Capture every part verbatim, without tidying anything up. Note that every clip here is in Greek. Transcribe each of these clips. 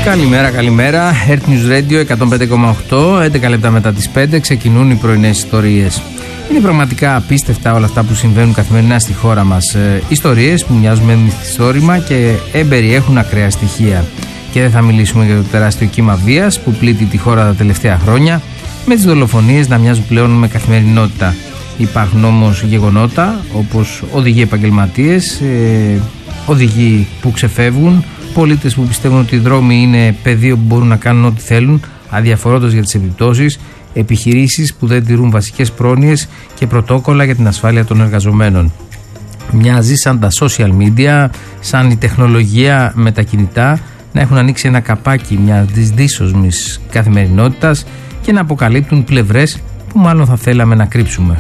Καλημέρα, καλημέρα. Earth News Radio εκατόν πέντε κόμμα οκτώ, έντεκα λεπτά μετά τις πέντε ξεκινούν οι πρωινές ιστορίες. Είναι πραγματικά απίστευτα όλα αυτά που συμβαίνουν καθημερινά στη χώρα μας. Ε, ιστορίες που μοιάζουν με μυθιστόρημα και εμπεριέχουν ακραία στοιχεία. Και δεν θα μιλήσουμε για το τεράστιο κύμα βίας που πλήττει τη χώρα τα τελευταία χρόνια, με τις δολοφονίες να μοιάζουν πλέον με καθημερινότητα. Υπάρχουν όμως γεγονότα όπως οδηγοί επαγγελματίες, ε, οδηγοί που ξεφεύγουν, πολίτες που πιστεύουν ότι οι δρόμοι είναι πεδίο που μπορούν να κάνουν ό,τι θέλουν, αδιαφορώντας για τις επιπτώσεις, επιχειρήσεις που δεν τηρούν βασικές πρόνοιες και πρωτόκολλα για την ασφάλεια των εργαζομένων. Μοιάζει σαν τα social media, σαν η τεχνολογία με τα κινητά να έχουν ανοίξει ένα καπάκι μιας δύσσωσμης καθημερινότητας και να αποκαλύπτουν πλευρές που μάλλον θα θέλαμε να κρύψουμε.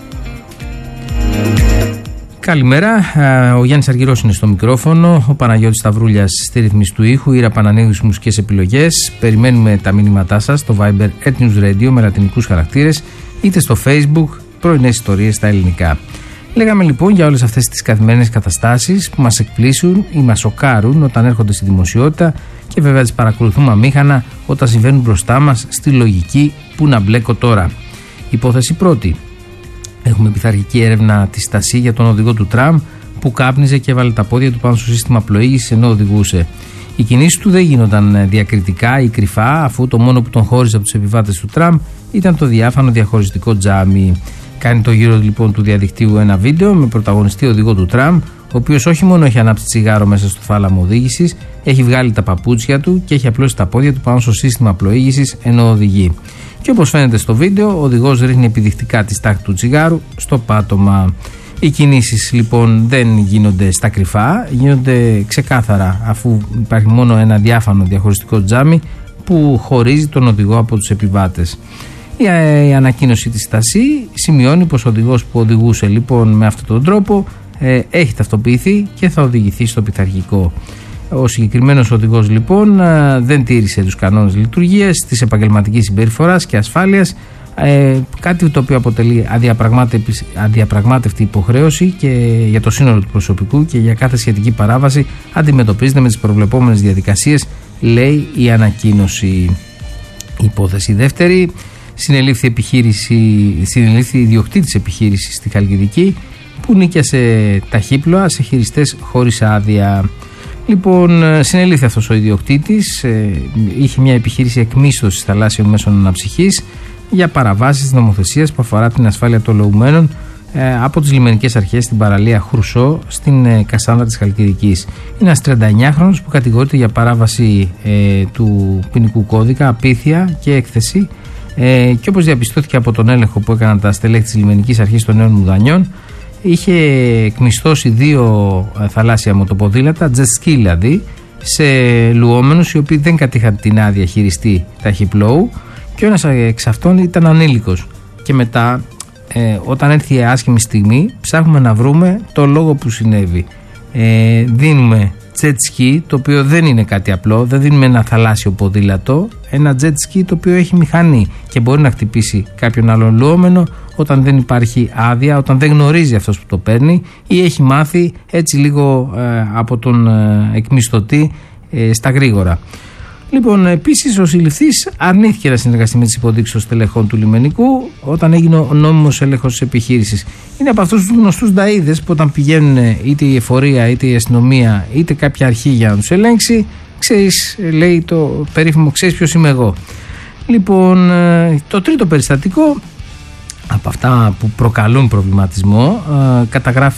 Καλημέρα, ο Γιάννης Αργυρός είναι στο μικρόφωνο, ο Παναγιώτης Σταυρούλιας στη ρυθμίση του ήχου, η Ήρα Πανανίδου στις μουσικές επιλογές. Περιμένουμε τα μηνύματά σας στο Viber Earth News Radio με λατινικούς χαρακτήρες, είτε στο Facebook πρωινές ιστορίες στα ελληνικά. Λέγαμε λοιπόν για όλες αυτές τις καθημερινές καταστάσεις που μας εκπλήσουν ή μας σοκάρουν όταν έρχονται στη δημοσιότητα και βέβαια τις παρακολουθούμε αμήχανα όταν συμβαίνουν μπροστά μας στη λογική που να μπλέκω τώρα. Υπόθεση πρώτη. Έχουμε πειθαρχική έρευνα τη Στασί για τον οδηγό του τραμ που κάπνιζε και έβαλε τα πόδια του πάνω στο σύστημα πλοήγησης ενώ οδηγούσε. Οι κινήσεις του δεν γίνονταν διακριτικά ή κρυφά, αφού το μόνο που τον χώριζε από τους επιβάτες του τραμ ήταν το διάφανο διαχωριστικό τζάμι. Κάνει το γύρο λοιπόν του διαδικτύου ένα βίντεο με πρωταγωνιστή οδηγό του τραμ, ο οποίος όχι μόνο έχει ανάψει τσιγάρο μέσα στο θάλαμο οδήγησης, έχει βγάλει τα παπούτσια του και έχει απλώσει τα πόδια του πάνω στο σύστημα πλοήγησης ενώ οδηγεί. Και όπως φαίνεται στο βίντεο, ο οδηγός ρίχνει επιδεικτικά τη στάχτη του τσιγάρου στο πάτωμα. Οι κινήσεις λοιπόν δεν γίνονται στα κρυφά, γίνονται ξεκάθαρα, αφού υπάρχει μόνο ένα διάφανο διαχωριστικό τζάμι που χωρίζει τον οδηγό από τους επιβάτες. Η ανακοίνωση της Στασί σημειώνει πως ο οδηγός που οδηγούσε λοιπόν με αυτόν τον τρόπο ε, έχει ταυτοποιηθεί και θα οδηγηθεί στο πειθαρχικό. Ο συγκεκριμένος οδηγός λοιπόν δεν τήρησε τους κανόνες λειτουργίας, της επαγγελματικής συμπεριφοράς και ασφάλειας, ε, κάτι το οποίο αποτελεί αδιαπραγμάτευτη υποχρέωση και για το σύνολο του προσωπικού και για κάθε σχετική παράβαση αντιμετωπίζεται με τις προβλεπόμενες διαδικασίες, λέει η ανακοίνωση. Υπόθεση δεύτερη. Συνελήφθη, επιχείρηση, συνελήφθη ιδιοκτήτης επιχείρησης στη Χαλκιδική που νίκιασε ταχύπλοα σε χειριστές χωρίς άδεια. Λοιπόν, συνελήφθη αυτός ο ιδιοκτήτης, ε, είχε μια επιχείρηση εκμίσθωσης θαλάσσιων μέσων αναψυχής για παραβάσεις της νομοθεσίας που αφορά την ασφάλεια των λεωμένων ε, από τις λιμενικές αρχές στην παραλία Χρουσό στην ε, Κασάνδρα της Χαλκιδικής. Είναι ένας τριανταεννιάχρονος που κατηγορείται για παράβαση ε, του ποινικού κώδικα, απίθεια και έκθεση. Ε, και όπως διαπιστώθηκε από τον έλεγχο που έκαναν τα στελέχη της λιμενικής αρχής των Νέων Μουδανιών, είχε εκμισθώσει δύο θαλάσσια μοτοποδήλατα, jet ski δηλαδή, σε λουόμενους οι οποίοι δεν κατήχαν την άδεια χειριστή ταχυπλόου και ο ένας εξ αυτών ήταν ανήλικος. Και μετά, ε, όταν έρθει η άσχημη στιγμή, ψάχνουμε να βρούμε το λόγο που συνέβη. Ε, δίνουμε jet ski, το οποίο δεν είναι κάτι απλό, δεν δίνουμε ένα θαλάσσιο ποδήλατο, ένα jet ski το οποίο έχει μηχανή και μπορεί να χτυπήσει κάποιον άλλον λουόμενο όταν δεν υπάρχει άδεια, όταν δεν γνωρίζει αυτός που το παίρνει ή έχει μάθει έτσι λίγο ε, από τον ε, εκμισθωτή ε, στα γρήγορα. Λοιπόν, επίσης ο συλληφθής αρνήθηκε να συνεργαστεί με τις υποδείξεις των στελεχών του λιμενικού όταν έγινε ο νόμιμος έλεγχος της επιχείρησης. Είναι από αυτούς τους γνωστούς νταΐδες που όταν πηγαίνουν είτε η εφορία είτε η αστυνομία είτε κάποια αρχή για να τους ελέγξει, ξέρεις, λέει το περίφημο, ξέρεις ποιος είμαι εγώ. Λοιπόν, το τρίτο περιστατικό από αυτά που προκαλούν προβληματισμό, καταγράφει